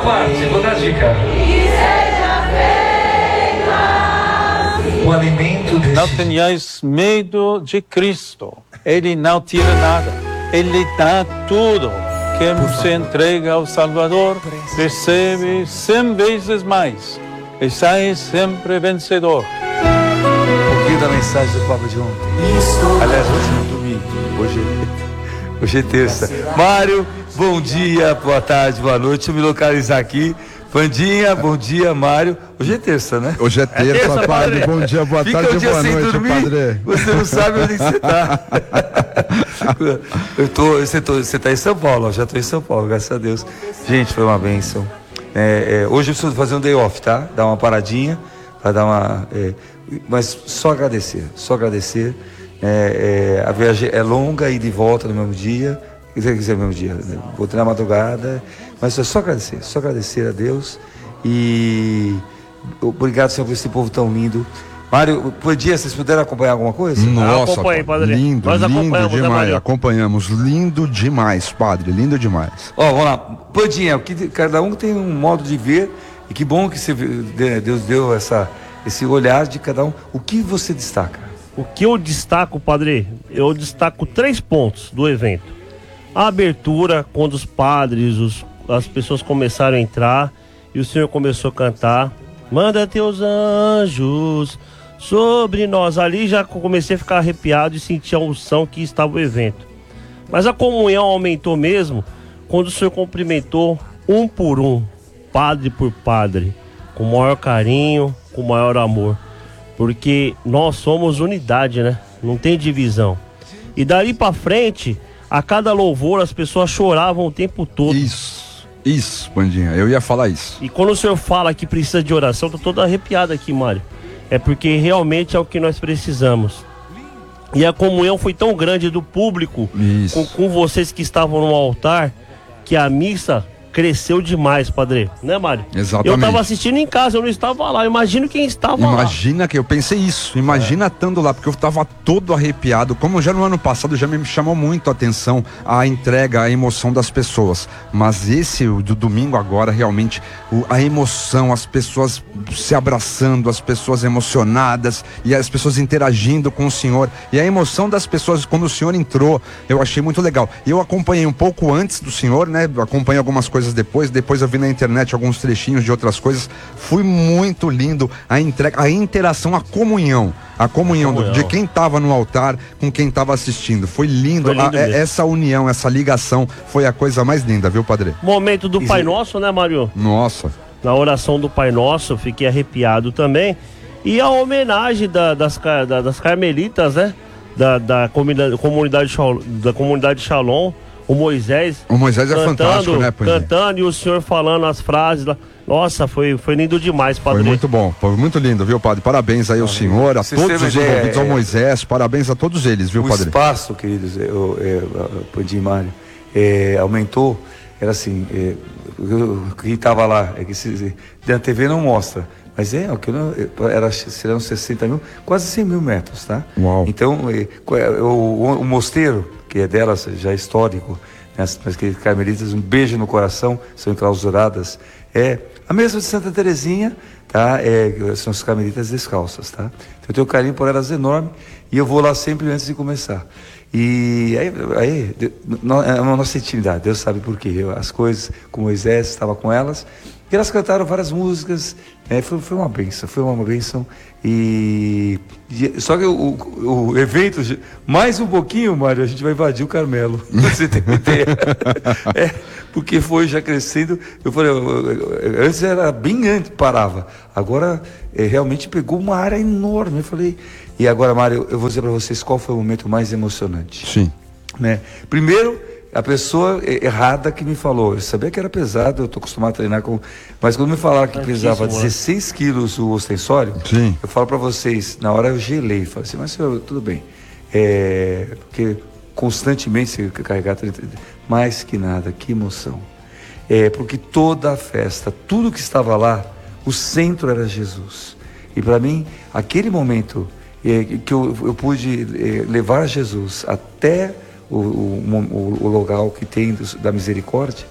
parte, vou dar dica. O alimento desse... Não tenhais medo de Cristo. Ele não tira nada. Ele dá tudo. Quem se entrega ao Salvador recebe 100 vezes mais. E sai sempre vencedor. Um pouquinho da mensagem do Papa de ontem. Aliás, hoje não, domingo. Hoje é terça. Mário, bom dia, boa tarde, boa noite. Deixa eu me localizar aqui. Vandinha, bom dia, Mário. Hoje é terça, né? Hoje é terça, padre. Bom dia, boa tarde e boa noite, dormir, padre. Você não sabe onde você está. Você está em São Paulo, eu já estou em São Paulo, graças a Deus. Gente, foi uma bênção. Hoje eu preciso fazer um day off, tá? Dar uma paradinha, para dar uma... mas só agradecer. A viagem é longa e de volta no mesmo dia. Quer dizer, no mesmo dia, né? Vou ter na madrugada, mas é só agradecer a Deus e obrigado, Senhor, por esse povo tão lindo. Mário, podia, vocês puderam acompanhar alguma coisa? Nossa, padre. Lindo demais, acompanhamos, lindo demais, padre, lindo demais. Vamos lá, Podinha, cada um tem um modo de ver, e que bom que Deus deu esse olhar de cada um. O que você destaca? O que eu destaco, padre, eu destaco 3 pontos do evento. A abertura, quando os padres, as pessoas começaram a entrar e o Senhor começou a cantar: manda teus anjos sobre nós. Ali já comecei a ficar arrepiado e sentir a unção que estava o evento. Mas a comunhão aumentou mesmo quando o Senhor cumprimentou um por um, padre por padre, com maior carinho, com maior amor. Porque nós somos unidade, né? Não tem divisão. E dali pra frente, a cada louvor as pessoas choravam o tempo todo. Isso, Bandinha, eu ia falar isso. E quando o senhor fala que precisa de oração, tô todo arrepiado aqui, Mário. É porque realmente é o que nós precisamos. E a comunhão foi tão grande do público com vocês que estavam no altar, que a missa cresceu demais, padre, né, Mário? Exatamente. Eu estava assistindo em casa, eu não estava lá. Imagino quem estava lá. Imagina que eu pensei isso. Imagina estando lá, porque eu estava todo arrepiado. Como já no ano passado já me chamou muito a atenção a entrega, a emoção das pessoas. Mas esse do domingo agora, realmente, a emoção, as pessoas se abraçando, as pessoas emocionadas e as pessoas interagindo com o Senhor. E a emoção das pessoas quando o Senhor entrou, eu achei muito legal. Eu acompanhei um pouco antes do Senhor, né? Acompanhei algumas coisas depois eu vi na internet alguns trechinhos de outras coisas. Foi muito lindo a entrega, a interação, a comunhão de quem estava no altar com quem estava assistindo. Foi lindo, essa união, essa ligação foi a coisa mais linda, viu, padre? Momento do Pai Nosso, né, Mário? Nossa. Na oração do Pai Nosso, fiquei arrepiado também. E a homenagem das carmelitas, né? Da comunidade Shalom. O Moisés cantando, é fantástico, né, cantando, e o senhor falando as frases lá. Nossa, foi lindo demais, padre. Foi muito bom, foi muito lindo, viu, padre? Parabéns aí ao senhor, a todos os envolvidos, ao Moisés, parabéns a todos eles, viu, padre? O espaço, queridos, Pandim Mário, aumentou, era assim, quem estava lá, na TV não mostra, mas serão 60 mil, quase 100 mil metros, tá? Uau. Então, o mosteiro, que é delas, já é histórico, mas que carmelitas, um beijo no coração, são enclausuradas, a mesma de Santa Terezinha, tá? São as carmelitas descalças, tá? Então eu tenho um carinho por elas enorme, e eu vou lá sempre antes de começar. E aí é uma nossa intimidade, Deus sabe por quê. As coisas, com Moisés, estava com elas, e elas cantaram várias músicas, foi uma bênção, e só que o evento, mais um pouquinho, Mário, a gente vai invadir o Carmelo, você tem ideia. Porque foi já crescendo, eu falei, antes era bem antes, parava, agora realmente pegou uma área enorme, eu falei, e agora, Mário, eu vou dizer para vocês qual foi o momento mais emocionante. Sim. Né? Primeiro, a pessoa errada que me falou, eu sabia que era pesado, eu estou acostumado a treinar mas quando me falaram que pesava 16 quilos o ostensório, sim, eu falo para vocês, na hora eu gelei, falei assim, mas senhor, tudo bem, porque constantemente você carregar, mais que nada, que emoção, porque toda a festa, tudo que estava lá, o centro era Jesus, e para mim, aquele momento que eu pude levar Jesus até o local que tem da misericórdia,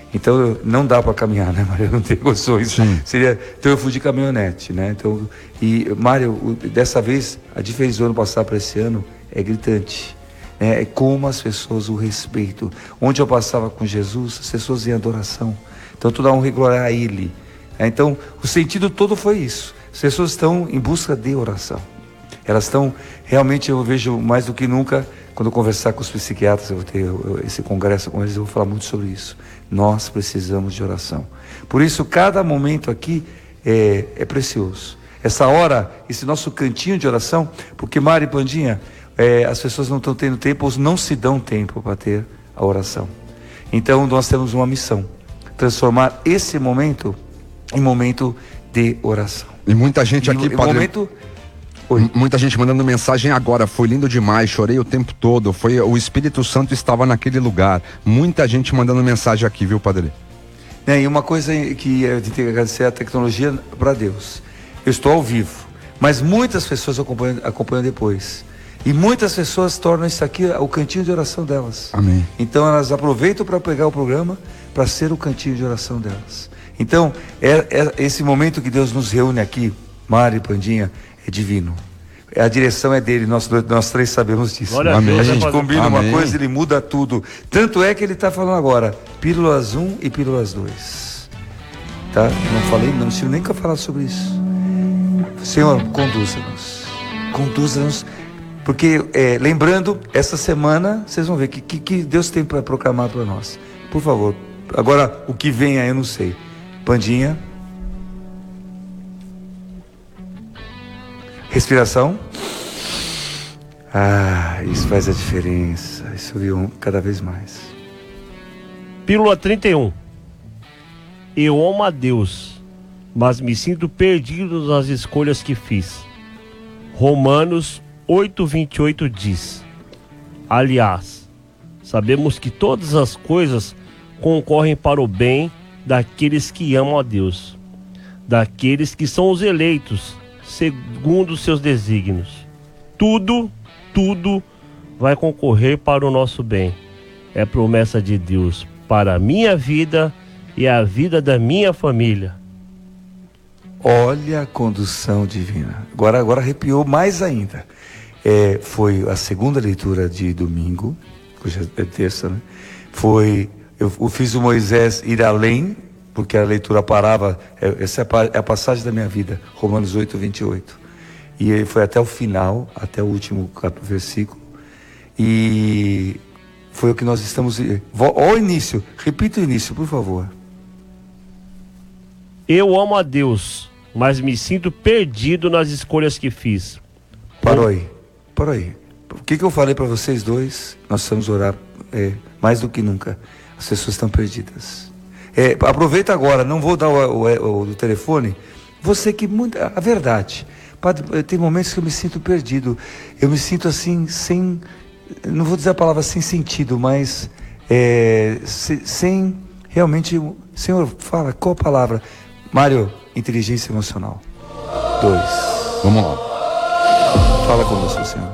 Então não dá para caminhar, né, Mário? Não tem condições. Então eu fui de caminhonete, né? Então, e Mário, dessa vez a diferença do ano passado para esse ano é gritante. É como as pessoas o respeitam. Onde eu passava com Jesus, as pessoas em adoração. Então toda honra e glória a Ele. Então o sentido todo foi isso. As pessoas estão em busca de oração. Elas estão, realmente eu vejo mais do que nunca, quando eu conversar com os psiquiatras, eu vou ter esse congresso com eles, eu vou falar muito sobre isso. Nós precisamos de oração. Por isso, cada momento aqui é precioso. Essa hora, esse nosso cantinho de oração, porque Mari e Pandinha, as pessoas não estão tendo tempo, ou não se dão tempo para ter a oração. Então, nós temos uma missão, transformar esse momento em momento de oração. E muita gente aqui, Padre... Muita gente mandando mensagem agora, foi lindo demais, chorei o tempo todo, o Espírito Santo estava naquele lugar. Muita gente mandando mensagem aqui, viu, Padre? E uma coisa que a gente tem que agradecer a tecnologia para Deus. Eu estou ao vivo, mas muitas pessoas acompanham depois. E muitas pessoas tornam isso aqui o cantinho de oração delas. Amém. Então elas aproveitam para pegar o programa para ser o cantinho de oração delas. Então, esse momento que Deus nos reúne aqui, Mari e Pandinha, é divino. A direção é dele, nós três sabemos disso. Amém. A gente combina Amém. uma coisa, ele muda tudo. Tanto é que ele está falando agora, pílulas 1 e pílulas 2. Tá? Não falei, não preciso nem falar sobre isso. Senhor, conduza-nos. Conduza-nos. Porque, lembrando, essa semana, vocês vão ver que Deus tem para proclamar para nós. Por favor. Agora, o que vem aí, eu não sei. Pandinha. Respiração. Isso faz a diferença. Isso viu cada vez mais. Pílula 31. Eu amo a Deus, mas me sinto perdido nas escolhas que fiz. Romanos 8:28 diz: aliás, sabemos que todas as coisas concorrem para o bem daqueles que amam a Deus, daqueles que são os eleitos segundo os seus desígnios. Tudo vai concorrer para o nosso bem. É promessa de Deus para a minha vida e a vida da minha família. Olha a condução divina. Agora arrepiou mais ainda. Foi a segunda leitura de domingo, hoje é terça, né? Eu fiz o Moisés ir além, porque a leitura parava, essa é a passagem da minha vida, Romanos 8:28. E ele foi até o final, até o último versículo. E foi o que nós estamos... Olha o início, repita o início, por favor. Eu amo a Deus, mas me sinto perdido nas escolhas que fiz. Parou aí. O que eu falei para vocês dois? Nós precisamos orar mais do que nunca. As pessoas estão perdidas. Aproveita agora, não vou dar o telefone. Você que... A verdade. Padre, tem momentos que eu me sinto perdido. Eu me sinto assim, sem... Não vou dizer a palavra sem sentido, mas... sem... Realmente... Senhor, fala, qual a palavra? Mário, inteligência emocional. 2. Vamos lá. Fala conosco, Senhor.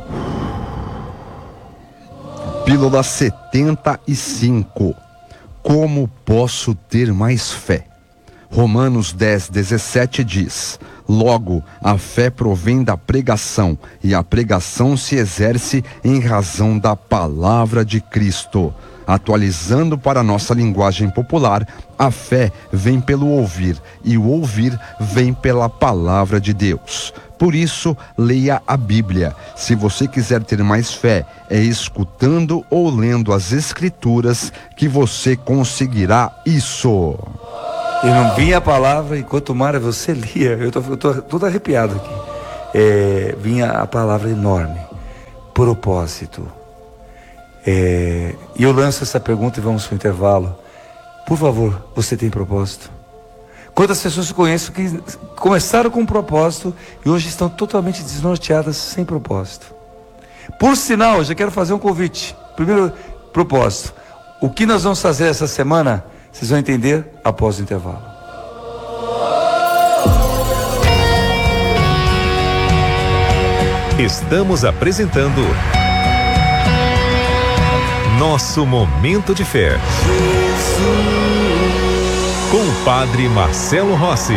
Pílula 75. Como posso ter mais fé? Romanos 10:17 diz: logo, a fé provém da pregação, e a pregação se exerce em razão da palavra de Cristo. Atualizando para a nossa linguagem popular, a fé vem pelo ouvir, e o ouvir vem pela palavra de Deus. Por isso, leia a Bíblia. Se você quiser ter mais fé, é escutando ou lendo as Escrituras que você conseguirá isso. Eu não vinha a palavra, enquanto Mara você lia, eu tô todo arrepiado aqui. Vinha a palavra enorme, propósito. E eu lanço essa pergunta e vamos para o intervalo. Por favor, você tem propósito? Quantas pessoas eu conheço que começaram com um propósito e hoje estão totalmente desnorteadas, sem propósito? Por sinal, eu já quero fazer um convite. Primeiro propósito. O que nós vamos fazer essa semana, vocês vão entender após o intervalo. Estamos apresentando Nosso Momento de Fé. Jesus. com o Padre Marcelo Rossi.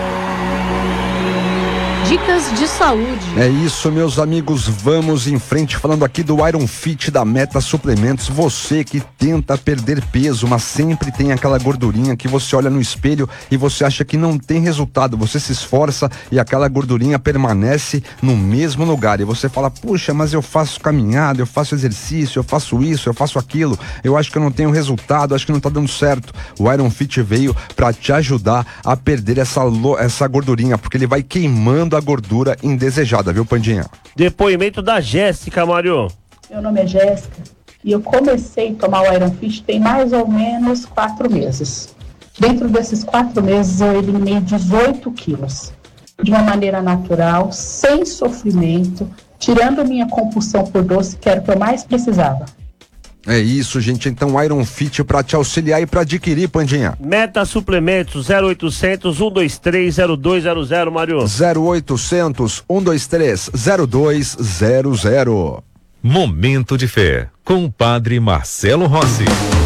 Dicas de saúde. É isso, meus amigos, vamos em frente falando aqui do Iron Fit da Meta Suplementos. Você que tenta perder peso, mas sempre tem aquela gordurinha que você olha no espelho e você acha que não tem resultado, você se esforça e aquela gordurinha permanece no mesmo lugar e você fala, puxa, mas eu faço caminhada, eu faço exercício, eu faço isso, eu faço aquilo, eu acho que eu não tenho resultado, acho que não tá dando certo. O Iron Fit veio para te ajudar a perder essa gordurinha, porque ele vai queimando a gordura indesejada, viu, Pandinha? Depoimento da Jéssica, Mário. Meu nome é Jéssica e eu comecei a tomar o Iron Fit tem mais ou menos 4 meses. Dentro desses 4 meses eu eliminei 18 quilos. De uma maneira natural, sem sofrimento, tirando minha compulsão por doce, que era o que eu mais precisava. É isso, gente. Então, Iron Fit para te auxiliar e para adquirir, Pandinha. Meta Suplementos 0800 123 0200, Mário. 0800 123 0200. Momento de Fé, com o Padre Marcelo Rossi.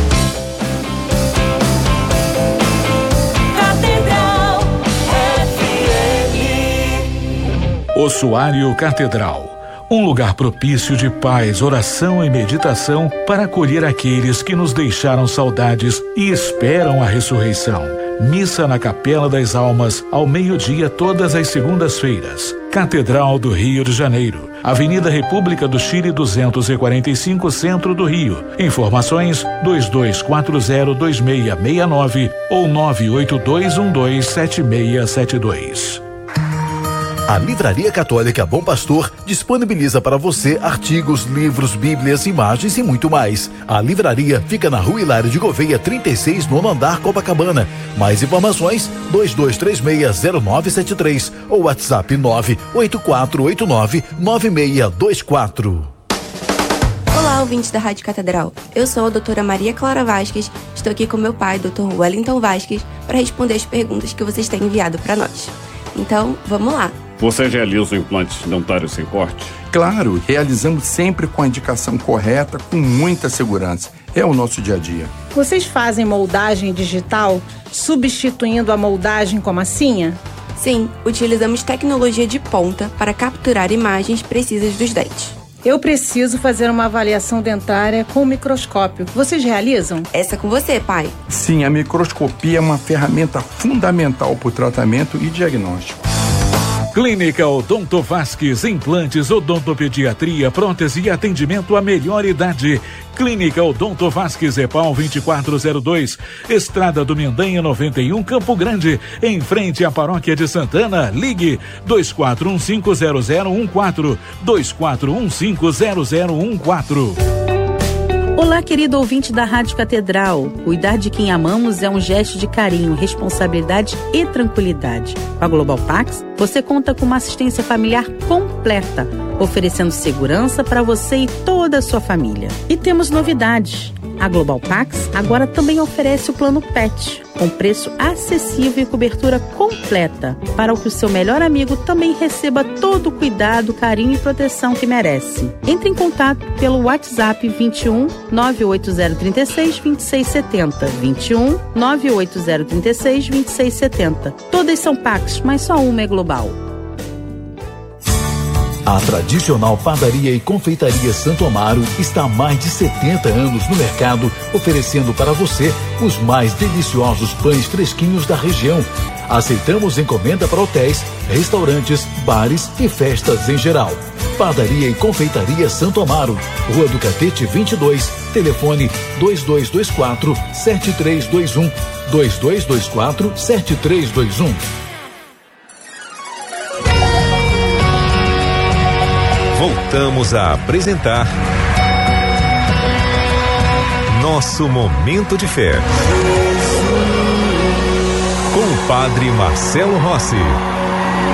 Ossuário Catedral. Um lugar propício de paz, oração e meditação para acolher aqueles que nos deixaram saudades e esperam a ressurreição. Missa na Capela das Almas, ao meio-dia, todas as segundas-feiras. Catedral do Rio de Janeiro. Avenida República do Chile 245, Centro do Rio. Informações 22402669 ou 982127672. A Livraria Católica Bom Pastor disponibiliza para você artigos, livros, bíblias, imagens e muito mais. A livraria fica na Rua Hilário de Gouveia 36, nono andar, Copacabana. Mais informações 22360973 ou WhatsApp 984899624. Olá, ouvintes da Rádio Catedral. Eu sou a doutora Maria Clara Vasques. Estou aqui com meu pai, Dr. Wellington Vasques, para responder as perguntas que vocês têm enviado para nós. Então, vamos lá. Você realiza implantes dentários sem corte? Claro, realizamos sempre com a indicação correta, com muita segurança. É o nosso dia a dia. Vocês fazem moldagem digital, substituindo a moldagem com massinha? Sim, utilizamos tecnologia de ponta para capturar imagens precisas dos dentes. Eu preciso fazer uma avaliação dentária com microscópio. Vocês realizam? Essa é com você, pai. Sim, a microscopia é uma ferramenta fundamental para o tratamento e diagnóstico. Clínica Odonto Vasques, implantes, odontopediatria, prótese e atendimento à melhor idade. Clínica Odonto Vasques, EPAL 2402, Estrada do Mendanha 91, Campo Grande, em frente à Paróquia de Santana. Ligue 24150014, 24150014. Olá, querido ouvinte da Rádio Catedral. Cuidar de quem amamos é um gesto de carinho, responsabilidade e tranquilidade. Com a Global Pax, você conta com uma assistência familiar completa, oferecendo segurança para você e toda a sua família. E temos novidades. A Global Pax agora também oferece o plano PET, com preço acessível e cobertura completa, para que o seu melhor amigo também receba todo o cuidado, carinho e proteção que merece. Entre em contato pelo WhatsApp 21 98036 2670, 21 98036 2670. Todas são Pax, mas só uma é global. A tradicional padaria e confeitaria Santo Amaro está há mais de 70 anos no mercado, oferecendo para você os mais deliciosos pães fresquinhos da região. Aceitamos encomenda para hotéis, restaurantes, bares e festas em geral. Padaria e confeitaria Santo Amaro, Rua do Catete 22, telefone 2224-7321, 2224-7321. Voltamos a apresentar nosso Momento de Fé com o Padre Marcelo Rossi.